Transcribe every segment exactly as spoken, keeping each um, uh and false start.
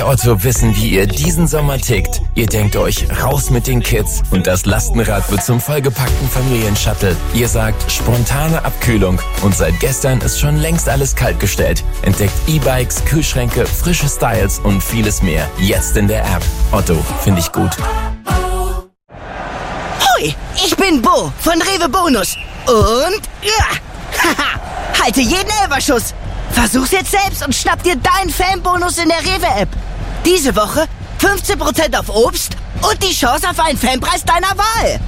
Otto wissen, wie ihr diesen Sommer tickt. Ihr denkt euch, raus mit den Kids und das Lastenrad wird zum vollgepackten Familienshuttle. Ihr sagt, spontane Abkühlung und seit gestern ist schon längst alles kaltgestellt. Entdeckt E-Bikes, Kühlschränke, frische Styles und vieles mehr. Jetzt in der App. Otto, finde ich gut. Hoi, ich bin Bo von Rewe Bonus. Und ja, haha, halte jeden Elferschuss. Versuch's jetzt selbst und schnapp dir deinen Fanbonus in der Rewe-App. Diese Woche fünfzehn Prozent auf Obst und die Chance auf einen Fanpreis deiner Wahl.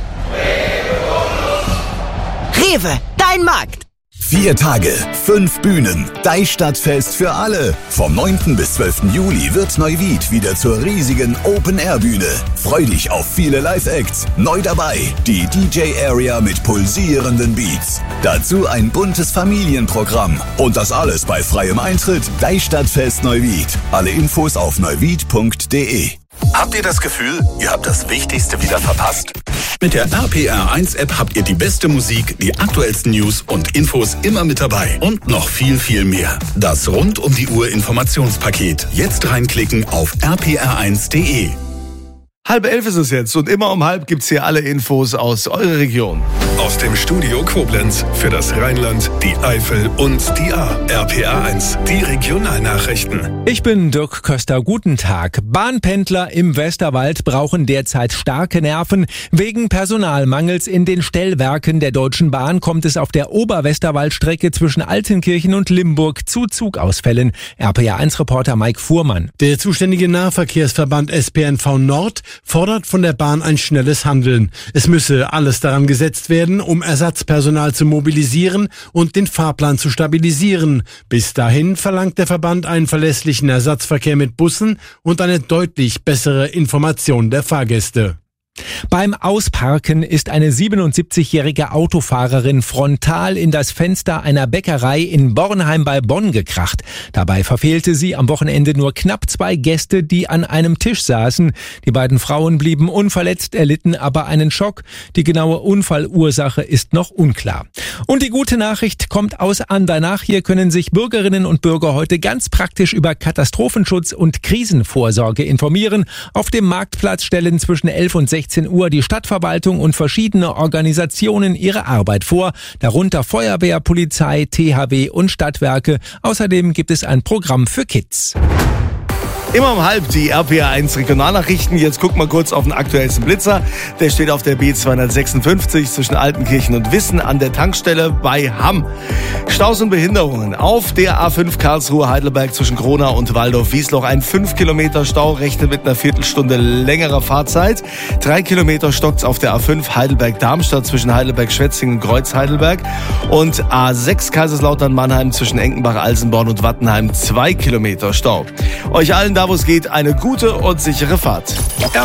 Rewe, dein Markt. Vier Tage, fünf Bühnen, Deichstadtfest für alle. Vom neunten bis zwölften Juli wird Neuwied wieder zur riesigen Open-Air-Bühne. Freu dich auf viele Live-Acts. Neu dabei, die D J-Area mit pulsierenden Beats. Dazu ein buntes Familienprogramm. Und das alles bei freiem Eintritt. Deichstadtfest Neuwied. Alle Infos auf neuwied punkt de. Habt ihr das Gefühl, ihr habt das Wichtigste wieder verpasst? Mit der R P R eins App habt ihr die beste Musik, die aktuellsten News und Infos immer mit dabei. Und noch viel, viel mehr. Das rund um die Uhr Informationspaket. Jetzt reinklicken auf r p r eins punkt de. Halb elf ist es jetzt und immer um halb gibt's hier alle Infos aus eurer Region. Aus dem Studio Koblenz für das Rheinland, die Eifel und die A. R P R eins, die Regionalnachrichten. Ich bin Dirk Köster, guten Tag. Bahnpendler im Westerwald brauchen derzeit starke Nerven. Wegen Personalmangels in den Stellwerken der Deutschen Bahn kommt es auf der Oberwesterwaldstrecke zwischen Altenkirchen und Limburg zu Zugausfällen. R P R eins Reporter Mike Fuhrmann. Der zuständige Nahverkehrsverband S P N V Nord fordert von der Bahn ein schnelles Handeln. Es müsse alles daran gesetzt werden, um Ersatzpersonal zu mobilisieren und den Fahrplan zu stabilisieren. Bis dahin verlangt der Verband einen verlässlichen Ersatzverkehr mit Bussen und eine deutlich bessere Information der Fahrgäste. Beim Ausparken ist eine siebenundsiebzigjährige Autofahrerin frontal in das Fenster einer Bäckerei in Bornheim bei Bonn gekracht. Dabei verfehlte sie am Wochenende nur knapp zwei Gäste, die an einem Tisch saßen. Die beiden Frauen blieben unverletzt, erlitten aber einen Schock. Die genaue Unfallursache ist noch unklar. Und die gute Nachricht kommt aus Andernach. Hier können sich Bürgerinnen und Bürger heute ganz praktisch über Katastrophenschutz und Krisenvorsorge informieren. Auf dem Marktplatz stellen zwischen elf und sechzehn Uhr die Stadtverwaltung und verschiedene Organisationen ihre Arbeit vor, darunter Feuerwehr, Polizei, T H W und Stadtwerke. Außerdem gibt es ein Programm für Kids. Immer um halb die R P R eins Regionalnachrichten. Jetzt gucken wir kurz auf den aktuellsten Blitzer. Der steht auf der B zweihundertsechsundfünfzig zwischen Altenkirchen und Wissen an der Tankstelle bei Hamm. Staus und Behinderungen. Auf der A fünf Karlsruhe-Heidelberg zwischen Kronau und Waldorf-Wiesloch ein fünf Kilometer Stau, rechnet mit einer Viertelstunde längerer Fahrzeit. drei Kilometer stockt's auf der A fünf Heidelberg-Darmstadt zwischen Heidelberg-Schwetzingen und Kreuz-Heidelberg. Und A sechs Kaiserslautern-Mannheim zwischen Enkenbach-Alsenborn und Wattenheim zwei Kilometer Stau. Euch allen da, wo es geht, eine gute und sichere Fahrt.